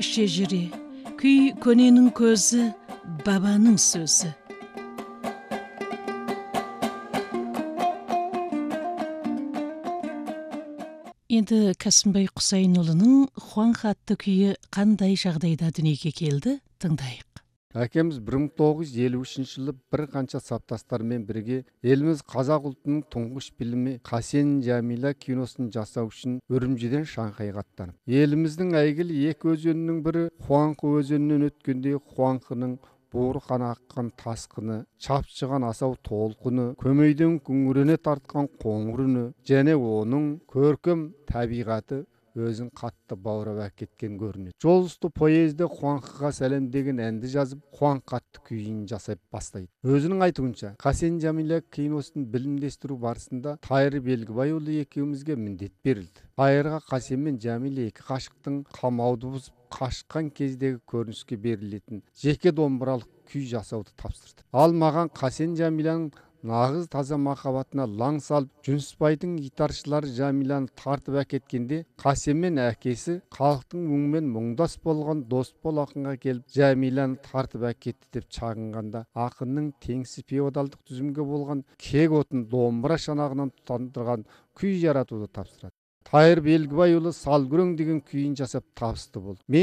шежіре, күй көненің көзі, бабаның сөзі. Енді Кәсімбай Құсайынұлының Хуанха атты күйі қандай жағдайда дүниеге келді, тыңдайық. Әкеміз 1953 жылы бір қанша саптастармен бірге еліміз қазақ ұлтының тұңғыш фильмі Қасен Жәмила киносын жасау үшін Үрімжіден Шанхайға аттанып. Еліміздің әйгілі екі өзенінің бірі Хуанхы өзенінен өткенде Хуанхының буырқан аққан тасқыны, шапшыған асау толқыны, көмейден күңірене тартқан қоңыр үні, және оның көркем табиғаты өзін қатты баурап әкеткен көрінеді. Жол үсті поезде Хуанхыға сәлем деген әнді жазып, Хуанха атты күйін жасап бастайды. Өзінің айтуынша, Қасен Жәмила киносын білімдестіру барысында Тайыр Белгібайұлы екеумізге міндет берілді. Тайырға Қасен мен Жәмила екі қашықтың қамауды бұзып қашқан кездегі көрініске берілетін жеке домбыралық күй жасауды тапсырды. Ал маған Қасен Жәмиланың нағыз таза махаббатына лаң салып, Жүнісбайдың гитаршылары Жәмиланы тартып әкеткенде, Қасен мен әкесі халықтың мұңымен мұңдас болған Досбол ақынға келіп, Жәмиланы тартып әкетті деп шағынғанда, ақынның теңсіз феодалдық түзімге болған кек отын домбыра шанағынан тұтандырған күй жаратуды тапсырады. Тайыр Белгібайұлы Салгүрең деген күйін жасап табысты болды.